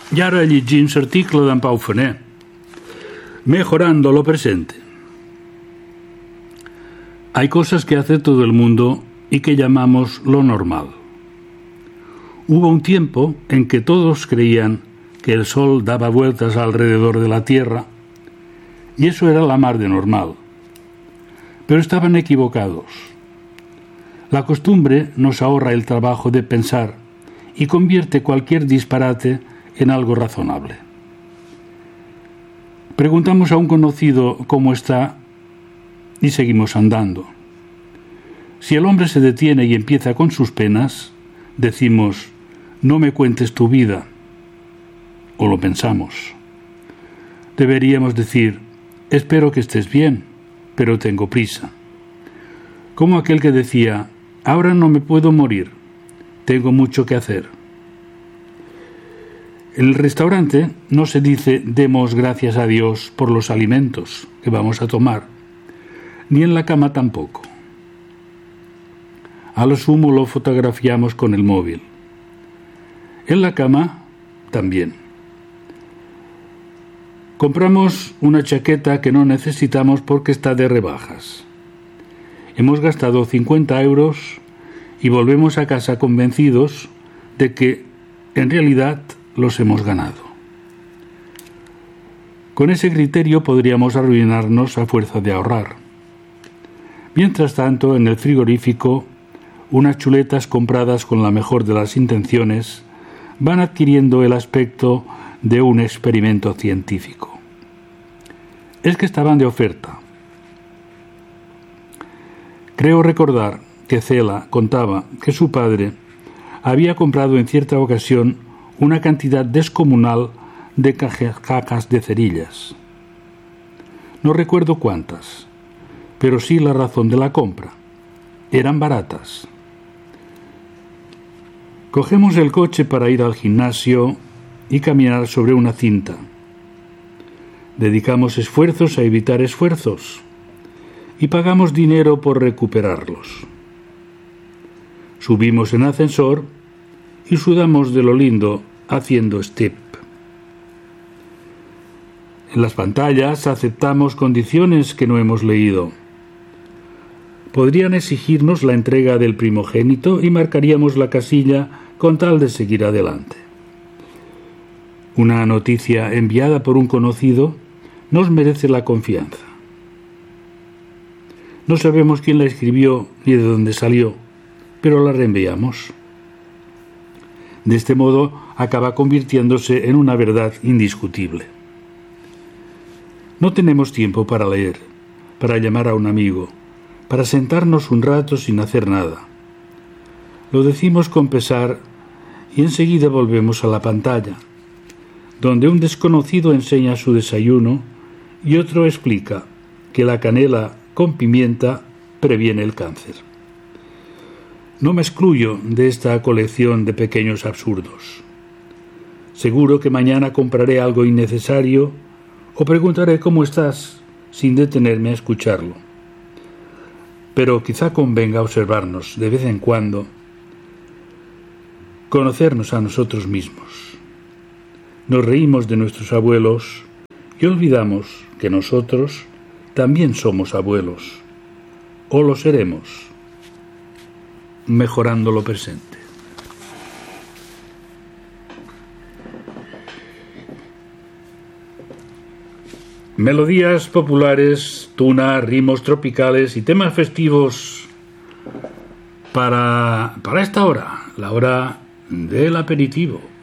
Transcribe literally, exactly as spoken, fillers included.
I ara llegim l'article d'en Pau Fener, Mejorando lo presente. Hay cosas que hace todo el mundo y que llamamos lo normal. Hubo un tiempo en que todos creían que el sol daba vueltas alrededor de la Tierra y eso era la mar de normal. Pero estaban equivocados. La costumbre nos ahorra el trabajo de pensar y convierte cualquier disparate en algo razonable. Preguntamos a un conocido cómo está y seguimos andando. Si el hombre se detiene y empieza con sus penas, decimos, no me cuentes tu vida, o lo pensamos. Deberíamos decir, espero que estés bien, pero tengo prisa. Como aquel que decía, ahora no me puedo morir, tengo mucho que hacer. En el restaurante no se dice demos gracias a Dios por los alimentos que vamos a tomar, ni en la cama tampoco. A lo sumo lo fotografiamos con el móvil. En la cama también. Compramos una chaqueta que no necesitamos porque está de rebajas. Hemos gastado cincuenta euros y volvemos a casa convencidos de que en realidad los hemos ganado. Con ese criterio podríamos arruinarnos a fuerza de ahorrar. Mientras tanto, en el frigorífico, unas chuletas compradas con la mejor de las intenciones van adquiriendo el aspecto de un experimento científico. Es que estaban de oferta. Creo recordar que Cela contaba que su padre había comprado en cierta ocasión una cantidad descomunal de cajas de cerillas. No recuerdo cuántas, pero sí la razón de la compra. Eran baratas. Cogemos el coche para ir al gimnasio y caminar sobre una cinta. Dedicamos esfuerzos a evitar esfuerzos y pagamos dinero por recuperarlos. Subimos en ascensor y sudamos de lo lindo haciendo step. En las pantallas aceptamos condiciones que no hemos leído. Podrían exigirnos la entrega del primogénito y marcaríamos la casilla con tal de seguir adelante. Una noticia enviada por un conocido nos merece la confianza. No sabemos quién la escribió ni de dónde salió, pero la reenviamos. De este modo acaba convirtiéndose en una verdad indiscutible. No tenemos tiempo para leer, para llamar a un amigo, para sentarnos un rato sin hacer nada. Lo decimos con pesar y enseguida volvemos a la pantalla, donde un desconocido enseña su desayuno y otro explica que la canela con pimienta previene el cáncer. No me excluyo de esta colección de pequeños absurdos. Seguro que mañana compraré algo innecesario o preguntaré cómo estás sin detenerme a escucharlo. Pero quizá convenga observarnos de vez en cuando, conocernos a nosotros mismos. Nos reímos de nuestros abuelos y olvidamos que nosotros también somos abuelos, o lo seremos. Mejorando lo presente. Melodías populares, tuna, ritmos tropicales y temas festivos para, para esta hora, la hora del aperitivo.